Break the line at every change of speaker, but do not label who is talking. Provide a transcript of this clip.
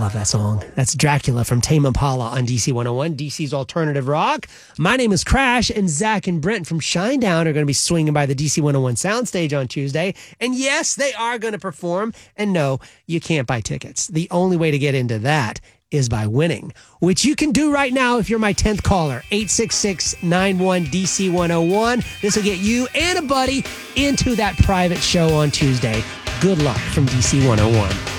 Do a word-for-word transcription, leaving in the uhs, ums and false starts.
love that song. That's Dracula from Tame Impala on D C one oh one, D C's Alternative Rock. My name is Crash, and Zach and Brent from Shinedown are going to be swinging by the D C one oh one soundstage on Tuesday. And yes, they are going to perform. And no, you can't buy tickets. The only way to get into that is by winning, which you can do right now if you're my tenth caller, eight six six, nine one, D C one oh one. This will get you and a buddy into that private show on Tuesday. Good luck from D C one oh one.